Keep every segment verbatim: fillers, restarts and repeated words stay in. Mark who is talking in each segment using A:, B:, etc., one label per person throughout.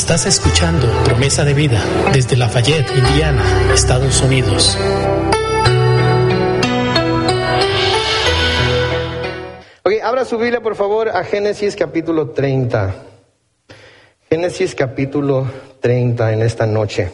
A: Estás escuchando Promesa de Vida desde Lafayette, Indiana, Estados Unidos.
B: Ok, abra su Biblia por favor a Génesis capítulo treinta. Génesis capítulo treinta en esta noche.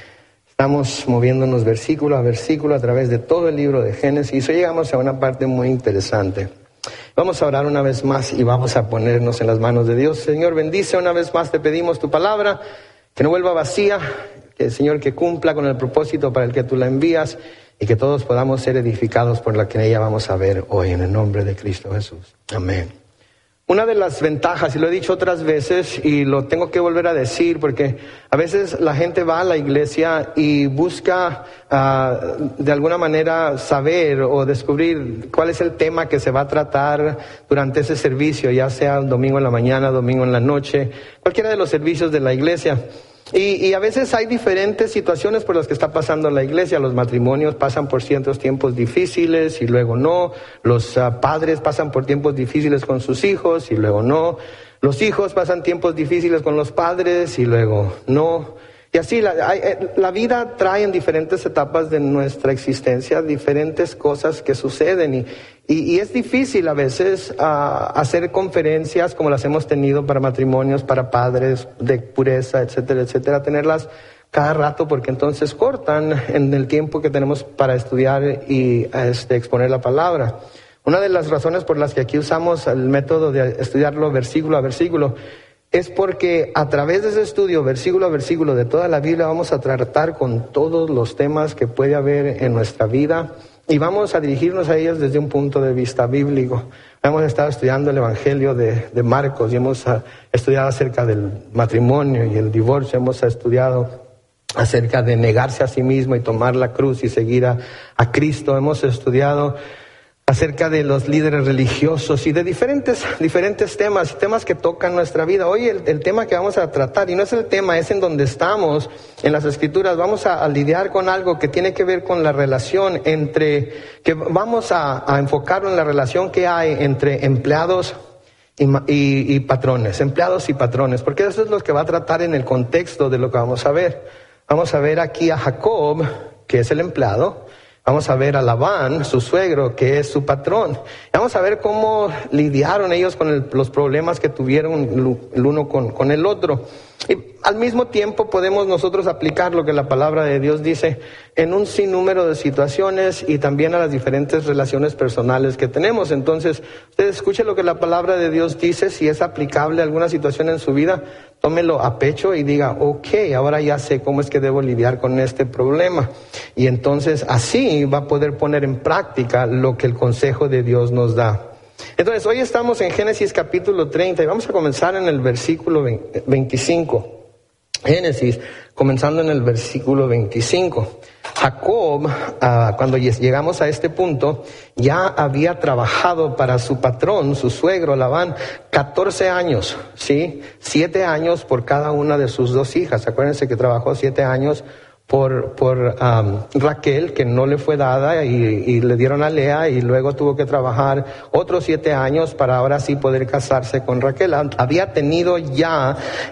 B: Estamos moviéndonos versículo a versículo a través de todo el libro de Génesis. Hoy llegamos a una parte muy interesante. Vamos a orar una vez más y vamos a ponernos en las manos de Dios. Señor, bendice una vez más, te pedimos tu palabra, que no vuelva vacía, que el Señor que cumpla con el propósito para el que tú la envías y que todos podamos ser edificados por la que en ella vamos a ver hoy, en el nombre de Cristo Jesús. Amén. Una de las ventajas, y lo he dicho otras veces y lo tengo que volver a decir, porque a veces la gente va a la iglesia y busca uh, de alguna manera saber o descubrir cuál es el tema que se va a tratar durante ese servicio, ya sea un domingo en la mañana, domingo en la noche, cualquiera de los servicios de la iglesia. Y, y a veces hay diferentes situaciones por las que está pasando la iglesia. Los matrimonios pasan por ciertos tiempos difíciles y luego no. Los uh, padres pasan por tiempos difíciles con sus hijos y luego no. Los hijos pasan tiempos difíciles con los padres y luego no. Y así la, hay, la vida trae en diferentes etapas de nuestra existencia diferentes cosas que suceden y, y, y es difícil a veces uh, hacer conferencias como las hemos tenido para matrimonios, para padres de pureza, etcétera, etcétera, tenerlas cada rato porque entonces cortan en el tiempo que tenemos para estudiar y este, exponer la palabra. Una de las razones por las que aquí usamos el método de estudiarlo versículo a versículo es porque a través de ese estudio, versículo a versículo de toda la Biblia, vamos a tratar con todos los temas que puede haber en nuestra vida y vamos a dirigirnos a ellos desde un punto de vista bíblico. Hemos estado estudiando el Evangelio de, de Marcos y hemos uh, estudiado acerca del matrimonio y el divorcio, hemos estudiado acerca de negarse a sí mismo y tomar la cruz y seguir a, a Cristo, hemos estudiado acerca de los líderes religiosos y de diferentes, diferentes temas, temas que tocan nuestra vida. Hoy el, el tema que vamos a tratar, y no es el tema, es en donde estamos en las Escrituras, vamos a, a lidiar con algo que tiene que ver con la relación entre, que vamos a, a enfocarlo en la relación que hay entre empleados y, y, y patrones, empleados y patrones, porque eso es lo que va a tratar en el contexto de lo que vamos a ver. Vamos a ver aquí a Jacob, que es el empleado. Vamos a ver a Labán, su suegro, que es su patrón. Vamos a ver cómo lidiaron ellos con el, los problemas que tuvieron el uno con, con el otro. Y al mismo tiempo podemos nosotros aplicar lo que la palabra de Dios dice en un sinnúmero de situaciones y también a las diferentes relaciones personales que tenemos. Entonces, usted escuche lo que la palabra de Dios dice, si es aplicable a alguna situación en su vida, tómelo a pecho y diga, ok, ahora ya sé cómo es que debo lidiar con este problema. Y entonces así va a poder poner en práctica lo que el consejo de Dios nos da. Entonces, hoy estamos en Génesis capítulo treinta y vamos a comenzar en el versículo veinticinco. Génesis, comenzando en el versículo veinticinco. Jacob, uh, cuando llegamos a este punto, ya había trabajado para su patrón, su suegro Labán, catorce años, ¿sí? Siete años por cada una de sus dos hijas. Acuérdense que trabajó siete años por, por um, Raquel, que no le fue dada y, y le dieron a Lea, y luego tuvo que trabajar otros siete años para ahora sí poder casarse con Raquel. Había tenido ya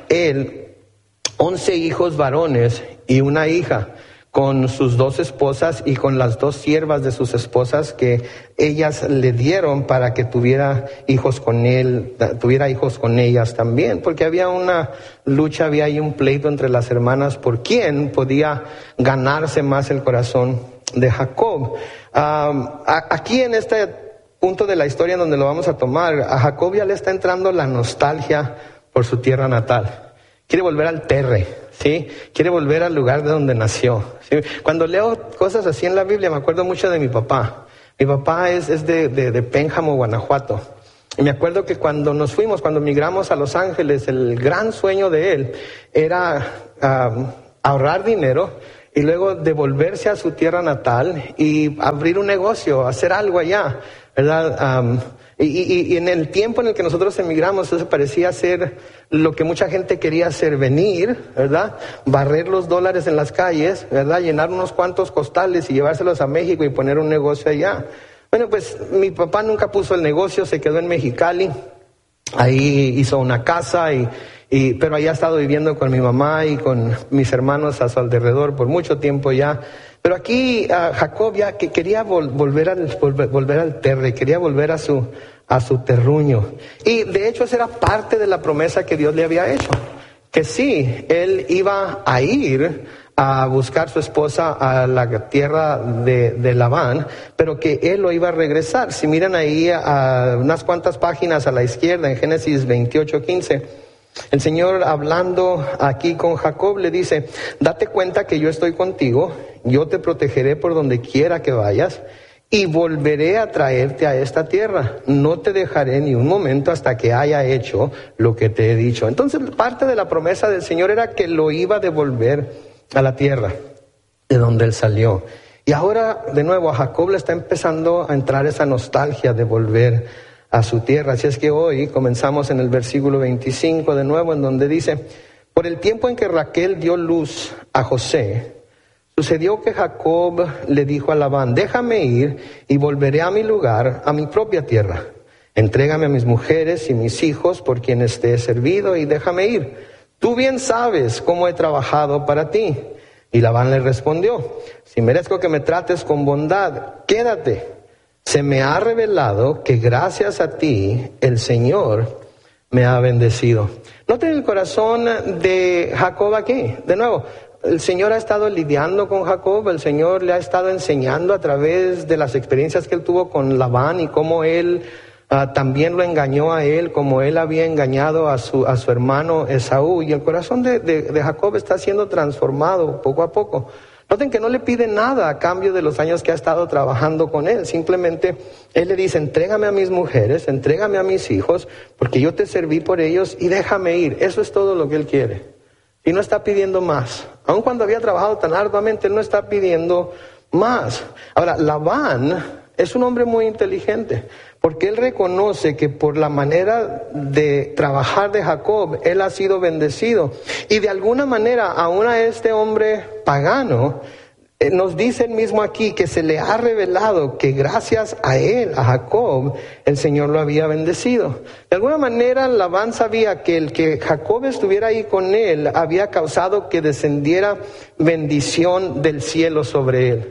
B: él once hijos varones y una hija, con sus dos esposas y con las dos siervas de sus esposas que ellas le dieron para que tuviera hijos con él, tuviera hijos con ellas también, porque había una lucha, había ahí un pleito entre las hermanas por quién podía ganarse más el corazón de Jacob. Um, aquí en este punto de la historia en donde lo vamos a tomar, a Jacob ya le está entrando la nostalgia por su tierra natal. Quiere volver al terre, ¿sí? Quiere volver al lugar de donde nació, ¿sí? Cuando leo cosas así en la Biblia me acuerdo mucho de mi papá. Mi papá es, es de, de, de Pénjamo, Guanajuato. Y me acuerdo que cuando nos fuimos, cuando migramos a Los Ángeles, el gran sueño de él era um, ahorrar dinero y luego devolverse a su tierra natal y abrir un negocio, hacer algo allá, ¿verdad? Um, Y, y, y en el tiempo en el que nosotros emigramos, eso parecía ser lo que mucha gente quería hacer, venir, ¿verdad? Barrer los dólares en las calles, ¿verdad? Llenar unos cuantos costales y llevárselos a México y poner un negocio allá. Bueno, pues mi papá nunca puso el negocio, se quedó en Mexicali. Ahí hizo una casa, y, y, pero ahí ha estado viviendo con mi mamá y con mis hermanos a su alrededor por mucho tiempo ya. Pero aquí uh, Jacob ya que quería vol- volver, al, volver, volver al terre, quería volver a su, a su terruño. Y de hecho esa era parte de la promesa que Dios le había hecho. Que sí, él iba a ir a buscar su esposa a la tierra de, de Labán, pero que él lo iba a regresar. Si miran ahí a unas cuantas páginas a la izquierda, en Génesis veintiocho quince, el Señor hablando aquí con Jacob le dice: date cuenta que yo estoy contigo, yo te protegeré por donde quiera que vayas, y volveré a traerte a esta tierra. No te dejaré ni un momento hasta que haya hecho lo que te he dicho. Entonces, parte de la promesa del Señor era que lo iba a devolver a la tierra de donde él salió. Y ahora, de nuevo, a Jacob le está empezando a entrar esa nostalgia de volver a su tierra. Así es que hoy comenzamos en el versículo veinticinco de nuevo, en donde dice: por el tiempo en que Raquel dio luz a José, sucedió que Jacob le dijo a Labán: déjame ir y volveré a mi lugar, a mi propia tierra. Entrégame a mis mujeres y mis hijos por quienes te he servido, y déjame ir. Tú bien sabes cómo he trabajado para ti. Y Labán le respondió: si merezco que me trates con bondad, quédate. Se me ha revelado que gracias a ti el Señor me ha bendecido. Noten el corazón de Jacob aquí. De nuevo, el Señor ha estado lidiando con Jacob, el Señor le ha estado enseñando a través de las experiencias que él tuvo con Labán y cómo él Uh, también lo engañó a él, como él había engañado a su, a su hermano Esaú. Y el corazón de, de, de Jacob está siendo transformado poco a poco. Noten que no le pide nada a cambio de los años que ha estado trabajando con él. Simplemente él le dice: entrégame a mis mujeres, entrégame a mis hijos, porque yo te serví por ellos, y déjame ir. Eso es todo lo que él quiere. Y no está pidiendo más. Aun cuando había trabajado tan arduamente, él no está pidiendo más. Ahora, Labán es un hombre muy inteligente, porque él reconoce que por la manera de trabajar de Jacob, él ha sido bendecido. Y de alguna manera, aún a este hombre pagano, eh, nos dice él mismo aquí que se le ha revelado que gracias a él, a Jacob, el Señor lo había bendecido. De alguna manera, Labán sabía que el que Jacob estuviera ahí con él había causado que descendiera bendición del cielo sobre él.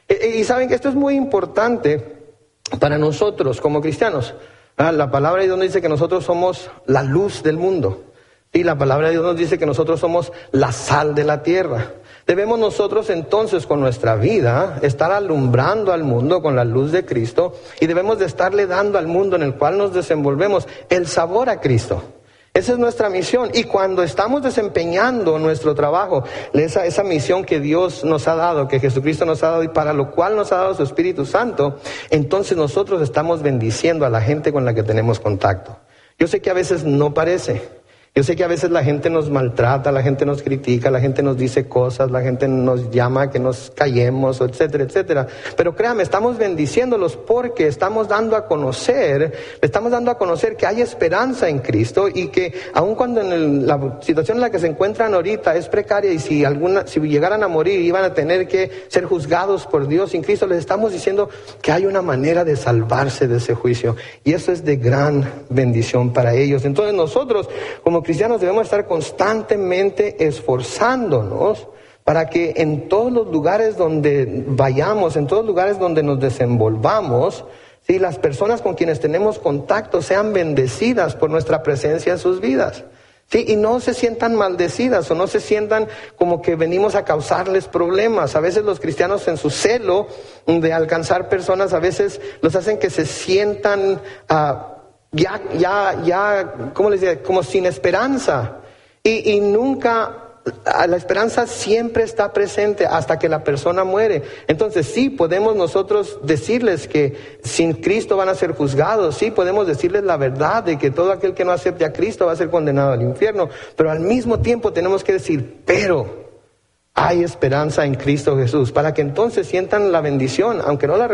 B: Y saben que esto es muy importante para nosotros como cristianos. Ah, la palabra de Dios nos dice que nosotros somos la luz del mundo. Y la palabra de Dios nos dice que nosotros somos la sal de la tierra. Debemos nosotros entonces con nuestra vida estar alumbrando al mundo con la luz de Cristo, y debemos de estarle dando al mundo en el cual nos desenvolvemos el sabor a Cristo. Esa es nuestra misión. Y cuando estamos desempeñando nuestro trabajo, esa, esa misión que Dios nos ha dado, que Jesucristo nos ha dado y para lo cual nos ha dado su Espíritu Santo, entonces nosotros estamos bendiciendo a la gente con la que tenemos contacto. Yo sé que a veces no parece. Yo sé que a veces la gente nos maltrata, la gente nos critica, la gente nos dice cosas, la gente nos llama a que nos callemos, etcétera, etcétera. Pero créame, estamos bendiciéndolos porque estamos dando a conocer, le estamos dando a conocer que hay esperanza en Cristo, y que aun cuando en el, la situación en la que se encuentran ahorita es precaria, y si alguna, si llegaran a morir iban a tener que ser juzgados por Dios sin Cristo, les estamos diciendo que hay una manera de salvarse de ese juicio. Y eso es de gran bendición para ellos. Entonces nosotros, como cristianos, debemos estar constantemente esforzándonos para que en todos los lugares donde vayamos, en todos los lugares donde nos desenvolvamos, ¿sí?, las personas con quienes tenemos contacto sean bendecidas por nuestra presencia en sus vidas. Sí, y no se sientan maldecidas o no se sientan como que venimos a causarles problemas. A veces los cristianos, en su celo de alcanzar personas, a veces los hacen que se sientan uh, ya, ya, ya, ¿cómo les digo? Como sin esperanza. Y, y nunca, la esperanza siempre está presente hasta que la persona muere. Entonces sí, podemos nosotros decirles que sin Cristo van a ser juzgados. Sí, podemos decirles la verdad de que todo aquel que no acepte a Cristo va a ser condenado al infierno. Pero al mismo tiempo tenemos que decir, pero hay esperanza en Cristo Jesús, para que entonces sientan la bendición, aunque no la